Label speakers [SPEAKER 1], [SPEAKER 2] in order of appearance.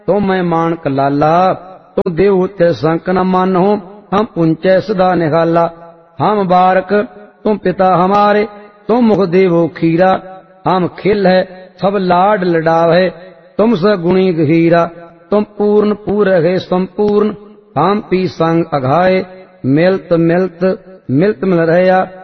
[SPEAKER 1] तुम मैं मानक लाला, तुम देव त्रिशंक न मानो, हम पुंचै सदा निहाला। हम बारक तुम पिता हमारे, तुम मुख देवो खीरा, हम खिल है सब लाड लडाव है, तुम सगुणी गहीरा। तुम पूर्ण पूर है संपूर्ण, हम पी संग अघाए, मिलत मिलत मिलत मिल रहया।